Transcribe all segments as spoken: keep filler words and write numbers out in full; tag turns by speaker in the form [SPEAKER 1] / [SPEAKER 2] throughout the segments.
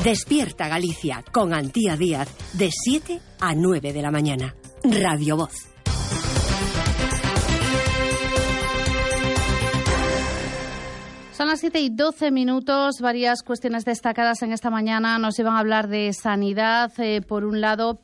[SPEAKER 1] Despierta Galicia con Antía Díaz de siete a nueve de la mañana. Radio Voz.
[SPEAKER 2] Son las siete y doce minutos. Varias cuestiones destacadas en esta mañana nos llevan a hablar de sanidad. Eh, por un lado,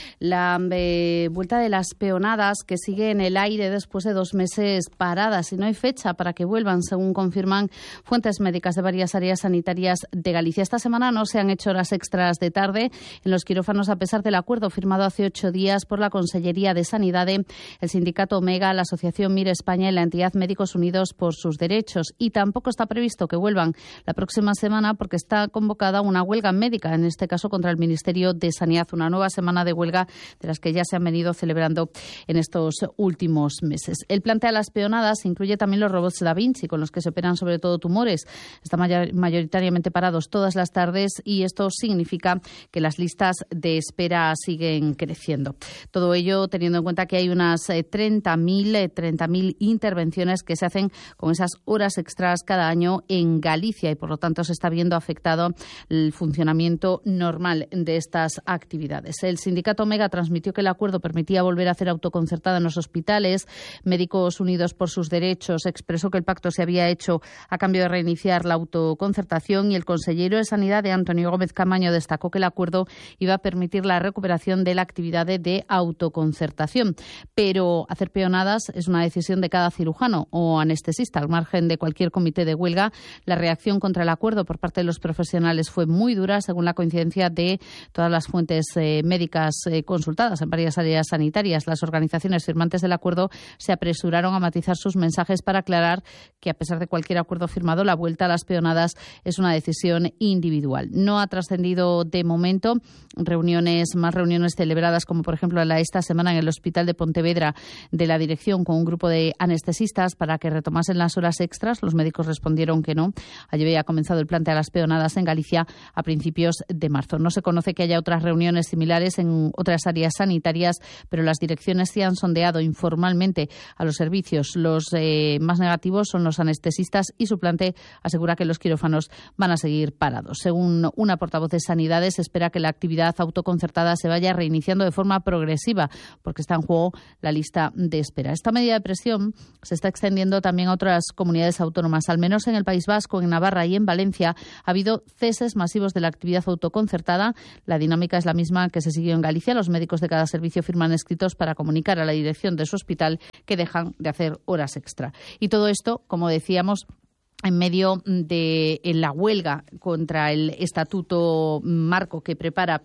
[SPEAKER 2] la eh, vuelta de las peonadas, que sigue en el aire después de dos meses paradas y no hay fecha para que vuelvan, según confirman fuentes médicas de varias áreas sanitarias de Galicia. Esta semana no se han hecho horas extras de tarde en los quirófanos, a pesar del acuerdo firmado hace ocho días por la Consellería de Sanidad, el sindicato Omega, la Asociación Mire España y la entidad Médicos Unidos por sus Derechos. Y tampoco está previsto que vuelvan la próxima semana porque está convocada una huelga médica, en este caso contra el Ministerio de Sanidad, una nueva semana de huelga de las que ya se han venido celebrando en estos últimos meses. El plantea las peonadas incluye también los robots Da Vinci, con los que se operan sobre todo tumores. Están mayoritariamente parados todas las tardes y esto significa que las listas de espera siguen creciendo. Todo ello teniendo en cuenta que hay unas treinta mil intervenciones que se hacen con esas horas extras cada año en Galicia y por lo tanto se está viendo afectado el funcionamiento normal de estas actividades. El sindicato Omega transmitió que el acuerdo permitía volver a hacer autoconcertada en los hospitales. Médicos Unidos por sus Derechos expresó que el pacto se había hecho a cambio de reiniciar la autoconcertación y el consejero de Sanidad, de Antonio Gómez Camaño, destacó que el acuerdo iba a permitir la recuperación de la actividad de autoconcertación. Pero hacer peonadas es una decisión de cada cirujano o anestesista, al margen de cualquier comité de huelga. La reacción contra el acuerdo por parte de los profesionales fue muy dura, según la coincidencia de todas las fuentes eh, médicas eh, consultadas en varias áreas sanitarias. Las organizaciones firmantes del acuerdo se apresuraron a matizar sus mensajes para aclarar que, a pesar de cualquier acuerdo firmado, la vuelta a las peonadas es una decisión individual. No ha trascendido de momento reuniones, más reuniones celebradas, como por ejemplo la esta semana en el Hospital de Pontevedra, de la dirección con un grupo de anestesistas para que retomasen las horas extras. Los médicos respondieron que no. Allí había comenzado el plantea las peonadas en Galicia a principios de marzo. No se conoce que haya otras reuniones similares en otras áreas sanitarias, pero las direcciones sí han sondeado informalmente a los servicios. Los eh, más negativos son los anestesistas y su plante asegura que los quirófanos van a seguir parados. Según una portavoz de Sanidades, se espera que la actividad autoconcertada se vaya reiniciando de forma progresiva porque está en juego la lista de espera. Esta medida de presión se está extendiendo también a otras comunidades autónomas. Al menos en el País Vasco, en Navarra y en Valencia ha habido ceses masivos de la actividad autoconcertada. La dinámica es la misma que se siguió en Galicia. Los médicos de cada servicio firman escritos para comunicar a la dirección de su hospital que dejan de hacer horas extra. Y todo esto, como decíamos, en medio de la huelga contra el estatuto marco que prepara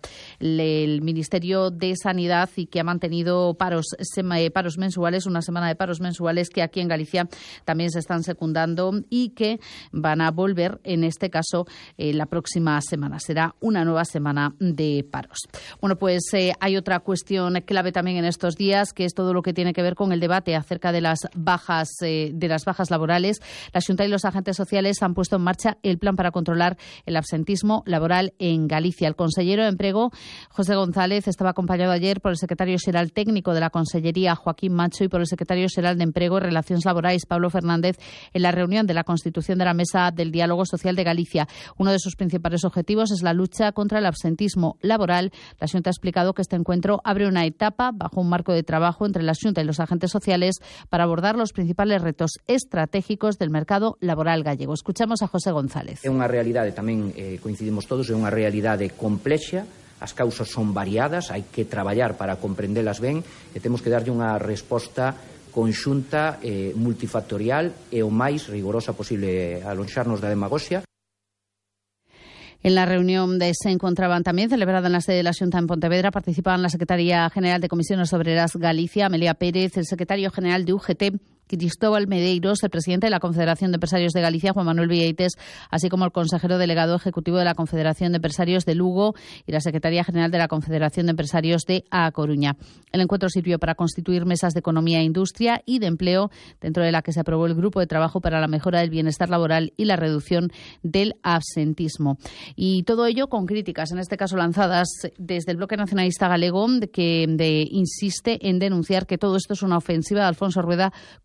[SPEAKER 2] el Ministerio de Sanidad y que ha mantenido paros, paros mensuales, una semana de paros mensuales que aquí en Galicia también se están secundando y que van a volver, en este caso, eh, la próxima semana. Será una nueva semana de paros. Bueno, pues eh, hay otra cuestión clave también en estos días, que es todo lo que tiene que ver con el debate acerca de las bajas, eh, de las bajas laborales. La Xunta y los agentes sociales han puesto en marcha el plan para controlar el absentismo laboral en Galicia. El consellero de Emprego, José González, estaba acompañado ayer por el secretario xeral técnico de la Consellería, Joaquín Macho, y por el secretario xeral de Emprego y Relacións Laborais, Pablo Fernández, en la reunión de la constitución de la Mesa del Diálogo Social de Galicia. Uno de sus principales objetivos es la lucha contra el absentismo laboral. La Xunta ha explicado que este encuentro abre una etapa bajo un marco de trabajo entre la Xunta y los agentes sociales para abordar los principales retos estratégicos del mercado laboral gallego. Escuchamos a José González.
[SPEAKER 3] É unha realidade, tamén eh, coincidimos todos, é unha realidade complexa, as causas son variadas, hai que traballar para comprendelas ben e temos que darlle unha resposta conxunta, eh, multifactorial e o máis rigorosa posible, alonxarnos da demagoxia.
[SPEAKER 2] En la reunión de se encontraban también, celebrada en la sede de la Xunta en Pontevedra, participaban la Secretaria General de Comisiones Obreras Galicia, Amelia Pérez, el Secretario General de U G T, Cristóbal Medeiros, el presidente de la Confederación de Empresarios de Galicia, Juan Manuel Vieites, así como el consejero delegado ejecutivo de la Confederación de Empresarios de Lugo y la secretaria general de la Confederación de Empresarios de A Coruña. El encuentro sirvió para constituir mesas de economía e industria y de empleo, dentro de la que se aprobó el grupo de trabajo para la mejora del bienestar laboral y la reducción del absentismo. Y todo ello con críticas, en este caso lanzadas desde el Bloque Nacionalista Galego, que de, insiste en denunciar que todo esto es una ofensiva de Alfonso Rueda contra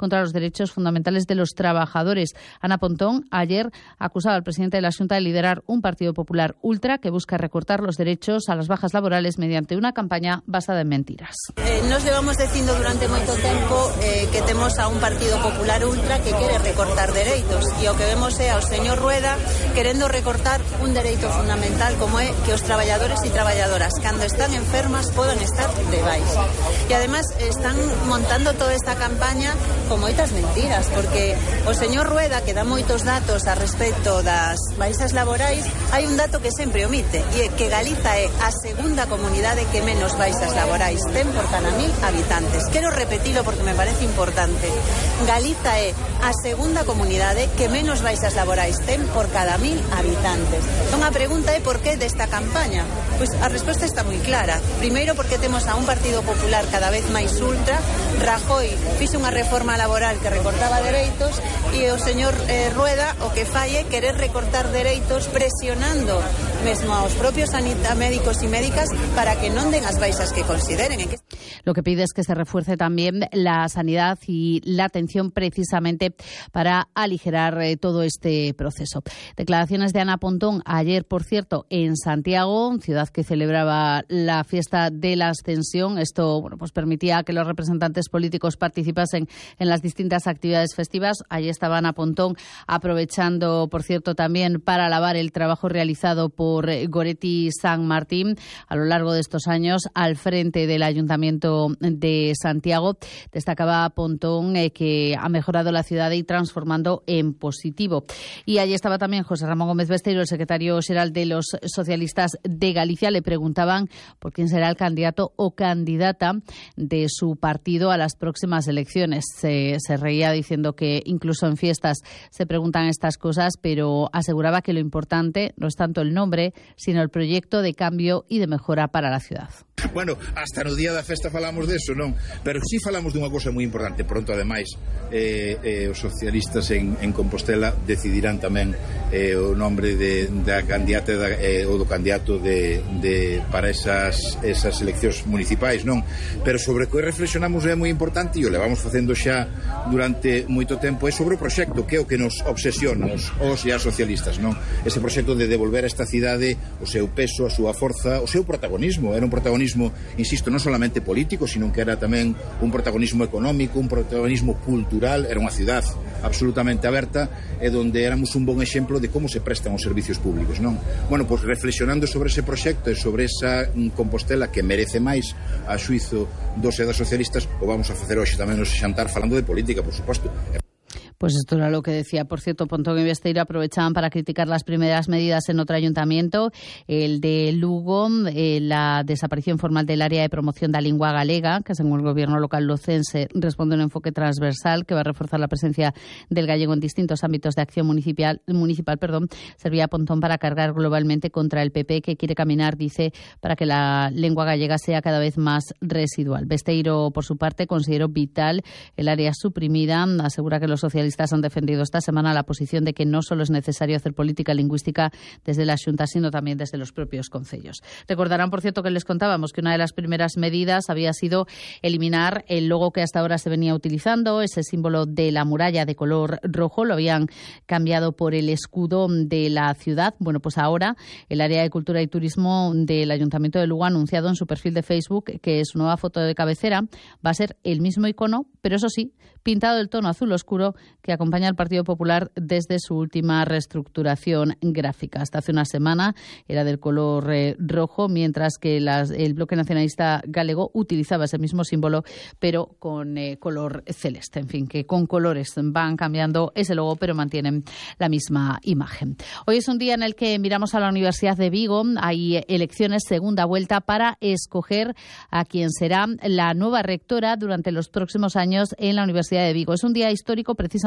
[SPEAKER 2] contra los derechos fundamentales de los trabajadores. Ana Pontón ayer acusaba al presidente de la Xunta de liderar un Partido Popular ultra que busca recortar los derechos a las bajas laborales mediante una campaña basada en mentiras.
[SPEAKER 4] Eh, nos llevamos dicindo durante moito tempo eh, que temos a un Partido Popular ultra que quere recortar dereitos e o que vemos é ao señor Rueda querendo recortar un dereito fundamental como é que os traballadores e traballadoras cando están enfermas podan estar de baixa. E además están montando toda esta campaña con moitas mentiras, porque o señor Rueda, que dá moitos datos a respecto das baixas laborais, hai un dato que sempre omite, e é que Galiza é a segunda comunidade que menos baixas laborais ten por cada mil habitantes. Quero repetilo porque me parece importante. Galiza é a segunda comunidade que menos baixas laborais ten por cada mil habitantes. Entón a pregunta é por que desta campaña? Pois a resposta está moi clara. Primeiro porque temos a un Partido Popular cada vez máis ultra. Rajoy fixe unha reforma laboral que recortaba dereitos e o señor eh, Rueda o que fai é querer recortar dereitos presionando mesmo aos propios sanita, médicos e médicas para que non den as baixas que consideren. Que...
[SPEAKER 2] Lo que pide es que se refuerce también la sanidad y la atención precisamente para aligerar eh, todo este proceso. Declaraciones de Ana Pontón ayer, por cierto, en Santiago, ciudad que celebraba la fiesta de la Ascensión. Esto bueno, pues permitía que los representantes políticos participasen en las distintas actividades festivas. Allí estaba Ana Pontón aprovechando, por cierto, también para alabar el trabajo realizado por Goretti San Martín a lo largo de estos años al frente del Ayuntamiento de Santiago. Destacaba Pontón eh, que ha mejorado la ciudad y transformando en positivo. Y allí estaba también José Ramón Gómez Besteiro, el secretario general de los socialistas de Galicia. Le preguntaban por quién será el candidato o candidata de su partido a las próximas elecciones. Se, se reía diciendo que incluso en fiestas se preguntan estas cosas, pero aseguraba que lo importante no es tanto el nombre, sino el proyecto de cambio y de mejora para la ciudad.
[SPEAKER 5] Bueno, hasta no día da festa falamos deso, non? Pero sí falamos dunha cousa moi importante. Pronto, ademais, eh, eh, os socialistas en, en Compostela decidirán tamén eh, o nombre de, da candidata da, eh, ou do candidato de, de, para esas, esas eleccións municipais, non? Pero sobre o que reflexionamos é moi importante e o levamos facendo xa durante moito tempo, é sobre o proxecto, que é o que nos obsesiona os, os e as socialistas, non? Ese proxecto de devolver a esta cidade o seu peso, a súa forza, o seu protagonismo. Era un protagonismo, insisto, non solamente político, sino que era tamén un protagonismo económico, un protagonismo cultural. Era unha cidade absolutamente aberta e donde éramos un bon exemplo de como se prestan os servicios públicos, non? Bueno, pois reflexionando sobre ese proxecto e sobre esa Compostela que merece máis a xuizo dos e das socialistas, o vamos a facer hoxe tamén nos xantar falando de política, por suposto.
[SPEAKER 2] Pues esto era lo que decía. Por cierto, Pontón y Besteiro aprovechaban para criticar las primeras medidas en otro ayuntamiento, el de Lugo, eh, la desaparición formal del área de promoción de la lengua galega, que según el gobierno local lucense responde a un enfoque transversal que va a reforzar la presencia del gallego en distintos ámbitos de acción municipal, municipal perdón, servía a Pontón para cargar globalmente contra el P P, que quiere caminar, dice, para que la lengua gallega sea cada vez más residual. Besteiro, por su parte, consideró vital el área suprimida, asegura que los socialistas han defendido esta semana la posición de que no solo es necesario hacer política lingüística desde la Xunta, sino también desde los propios concellos. Recordarán, por cierto, que les contábamos que una de las primeras medidas había sido eliminar el logo que hasta ahora se venía utilizando, ese símbolo de la muralla de color rojo, lo habían cambiado por el escudo de la ciudad. Bueno, pues ahora el área de Cultura y Turismo del Ayuntamiento de Lugo ha anunciado en su perfil de Facebook que su nueva foto de cabecera va a ser el mismo icono, pero eso sí, pintado del tono azul oscuro que acompaña al Partido Popular desde su última reestructuración gráfica. Hasta hace una semana era del color eh, rojo, mientras que las, el Bloque Nacionalista Galego utilizaba ese mismo símbolo, pero con eh, color celeste. En fin, que con colores van cambiando ese logo, pero mantienen la misma imagen. Hoy es un día en el que miramos a la Universidad de Vigo. Hay elecciones, segunda vuelta, para escoger a quien será la nueva rectora durante los próximos años en la Universidad de Vigo. Es un día histórico precisamente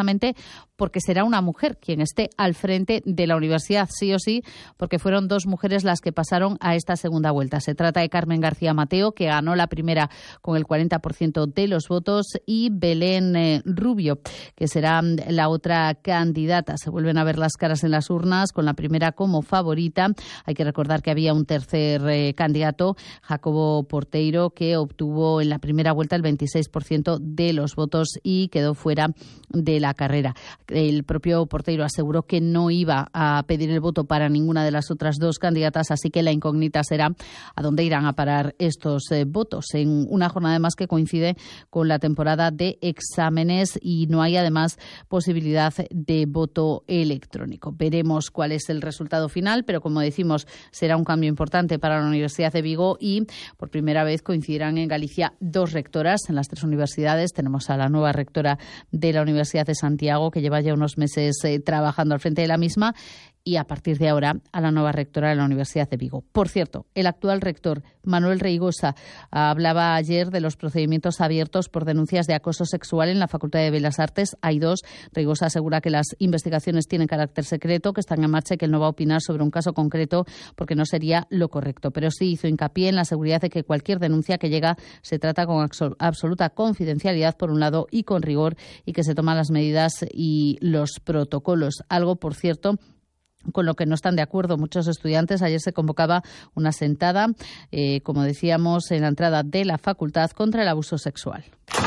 [SPEAKER 2] precisamente porque será una mujer quien esté al frente de la universidad, sí o sí, porque fueron dos mujeres las que pasaron a esta segunda vuelta. Se trata de Carmen García Mateo, que ganó la primera con el cuarenta por ciento de los votos, y Belén eh, Rubio, que será la otra candidata. Se vuelven a ver las caras en las urnas, con la primera como favorita. Hay que recordar que había un tercer eh, candidato, Jacobo Porteiro, que obtuvo en la primera vuelta el veintiséis por ciento de los votos y quedó fuera de la carrera. El propio Porteiro aseguró que no iba a pedir el voto para ninguna de las otras dos candidatas, así que la incógnita será a dónde irán a parar estos eh, votos, en una jornada además que coincide con la temporada de exámenes y no hay además posibilidad de voto electrónico. Veremos cuál es el resultado final, pero como decimos, será un cambio importante para la Universidad de Vigo y por primera vez coincidirán en Galicia dos rectoras en las tres universidades. Tenemos a la nueva rectora de la Universidad de Santiago, que lleva ya unos meses eh, trabajando al frente de la misma, y a partir de ahora a la nueva rectora de la Universidad de Vigo. Por cierto, el actual rector, Manuel Reigosa, hablaba ayer de los procedimientos abiertos por denuncias de acoso sexual en la Facultad de Bellas Artes. Hay dos. Reigosa asegura que las investigaciones tienen carácter secreto, que están en marcha y que él no va a opinar sobre un caso concreto porque no sería lo correcto. Pero sí hizo hincapié en la seguridad de que cualquier denuncia que llega se trata con absoluta confidencialidad, por un lado, y con rigor, y que se toman las medidas y los protocolos. Algo, por cierto, con lo que no están de acuerdo muchos estudiantes. Ayer se convocaba una sentada, eh, como decíamos, en la entrada de la facultad contra el abuso sexual.